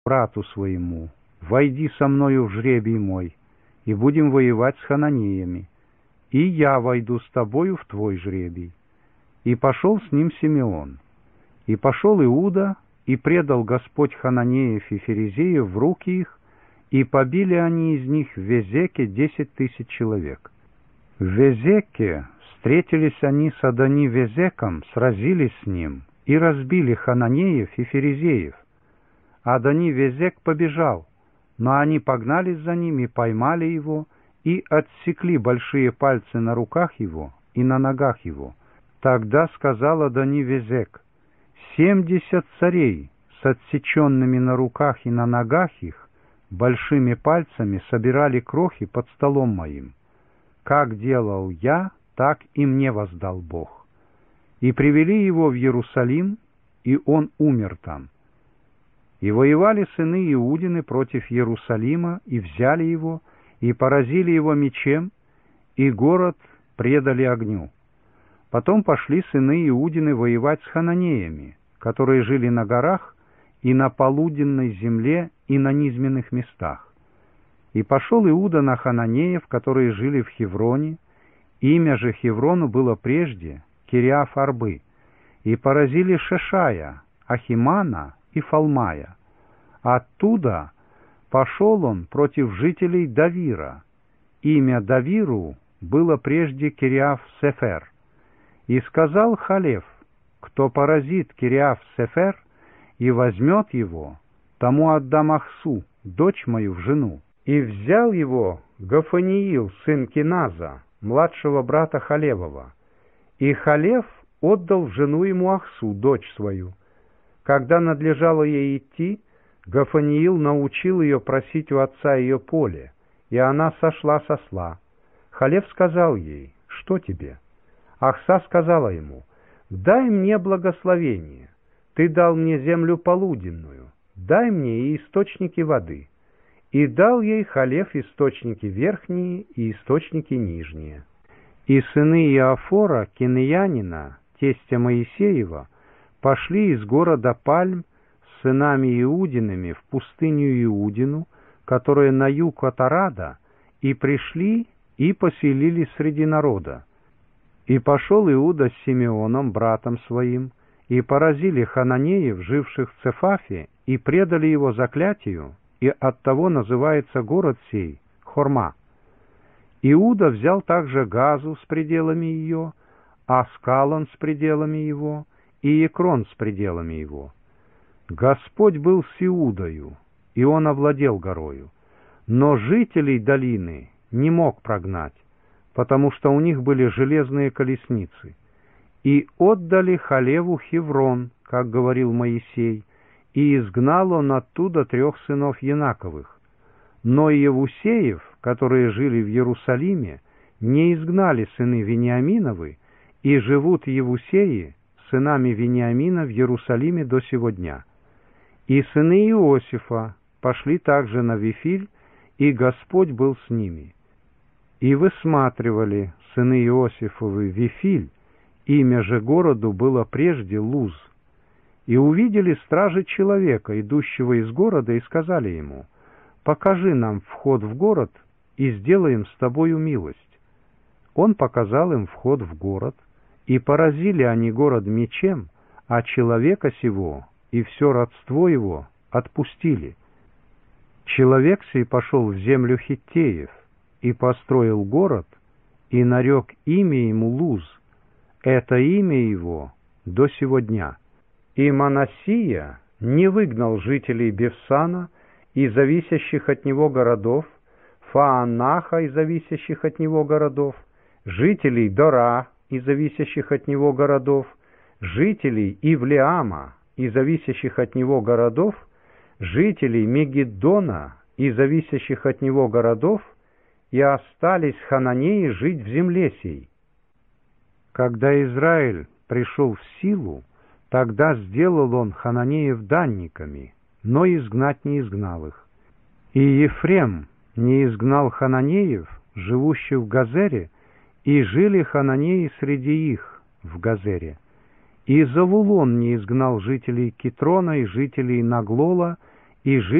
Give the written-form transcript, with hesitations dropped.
брату своему: «Войди со мною в жребий мой, и будем воевать с хананеями, и я войду с тобою в твой жребий». И пошел с ним Симеон. И пошел Иуда, и предал Господь хананеев и ферезеев в руки их, и побили они из них в Везеке 10 000 человек. В Везеке встретились они с Адони-Везеком, сразились с ним, и разбили хананеев и ферезеев. Адони-Везек побежал, но они погнались за ним и поймали его, и отсекли большие пальцы на руках его и на ногах его. Тогда сказал Адони-Везек: 70 царей с отсеченными на руках и на ногах их большими пальцами собирали крохи под столом моим. Как делал я, так и мне воздал Бог. И привели его в Иерусалим, и он умер там. И воевали сыны Иудины против Иерусалима, и взяли его, и поразили его мечем, и город предали огню. Потом пошли сыны Иудины воевать с хананеями, которые жили на горах и на полуденной земле и на низменных местах. И пошел Иуда на хананеев, которые жили в Хевроне. Имя же Хеврону было прежде Кириаф-Арбы. И поразили Шешая, Ахимана и Фалмая. Оттуда пошел он против жителей Давира. Имя Давиру было прежде Кириаф-Сефер. И сказал Халев: кто поразит Кириаф-Сефер и возьмет его, тому отдам Ахсу, дочь мою, в жену. И взял его Гафаниил, сын Киназа, младшего брата Халевова. И Халев отдал в жену ему Ахсу, дочь свою. Когда надлежало ей идти, Гафаниил научил ее просить у отца ее поле, и она сошла с осла. Халев сказал ей: что тебе? Ахса сказала ему: дай мне благословение, ты дал мне землю полуденную, дай мне и источники воды. И дал ей Халев источники верхние и источники нижние. И сыны Иофора, кинеянина, тестя Моисеева, пошли из города Пальм с сынами Иудиными в пустыню Иудину, которая на юг от Арада, и пришли и поселились среди народа. И пошел Иуда с Симеоном, братом своим, и поразили хананеев, живших в Цефафе, и предали его заклятию, и оттого называется город сей Хорма. Иуда взял также Газу с пределами ее, Аскалон с пределами его, и Екрон с пределами его. Господь был с Иудою, и он овладел горою, но жителей долины не мог прогнать, потому что у них были железные колесницы. И отдали Халеву Хеврон, как говорил Моисей, и изгнал он оттуда 3 сынов Янаковых. Но Иевусеев, которые жили в Иерусалиме, не изгнали сыны Вениаминовы, и живут Иевусеи, сынами Вениамина, в Иерусалиме до сего дня. И сыны Иосифа пошли также на Вифиль, и Господь был с ними. И высматривали сыны Иосифовы Вифиль, имя же городу было прежде Луз. И увидели стражи человека, идущего из города, и сказали ему: покажи нам вход в город, и сделаем с тобою милость. Он показал им вход в город, и поразили они город мечем, а человека сего и все родство его отпустили. Человек сей пошел в землю Хиттеев, и построил город, и нарек имя ему Луз. Это имя его до сего дня. И Манассия не выгнал жителей Бевсана и зависящих от него городов, Фаанаха и зависящих от него городов, жителей Дора и зависящих от него городов, жителей Ивлеама и зависящих от него городов, жителей Мегиддона и зависящих от него городов, и остались хананеи жить в земле сей. Когда Израиль пришел в силу, тогда сделал он хананеев данниками, но изгнать не изгнал их. И Ефрем не изгнал хананеев, живущих в Газере, и жили хананеи среди их в Газере. И Завулон не изгнал жителей Китрона и жителей Наглола, и жили